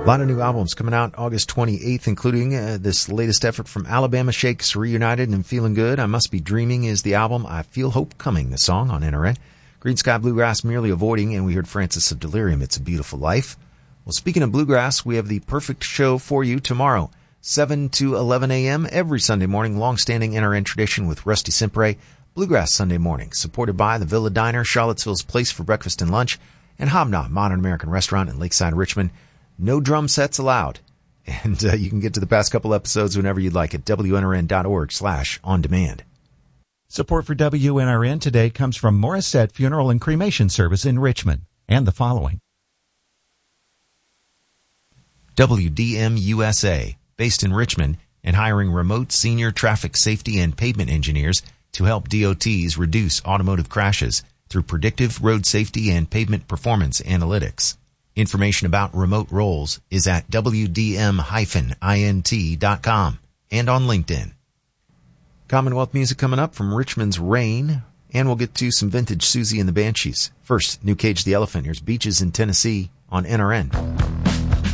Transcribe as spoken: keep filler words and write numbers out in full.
A lot of new albums coming out August twenty-eighth, including uh, this latest effort from Alabama Shakes, Reunited and Feeling Good. I Must Be Dreaming is the album. I Feel Hope Coming, the song on N R N. Green Sky Bluegrass, Merely Avoiding, and we heard Francis of Delirium, It's a Beautiful Life. Well, speaking of bluegrass, we have the perfect show for you tomorrow, seven to eleven a.m. every Sunday morning, long-standing N R N tradition with Rusty Sempre, Bluegrass Sunday Morning, supported by the Villa Diner, Charlottesville's place for breakfast and lunch, and Hobnob, Modern American Restaurant in Lakeside, Richmond. No drum sets allowed. And uh, you can get to the past couple episodes whenever you'd like at W N R N dot org slash on demand. Support for W N R N today comes from Morissette Funeral and Cremation Service in Richmond and the following. W D M U S A, based in Richmond and hiring remote senior traffic safety and pavement engineers to help D O Ts reduce automotive crashes through predictive road safety and pavement performance analytics. Information about remote roles is at W D M int dot com and on LinkedIn. Commonwealth music coming up from Richmond's Rain, and we'll get to some vintage Susie and the Banshees. First, New Cage the Elephant. Here's Beaches in Tennessee on N R N.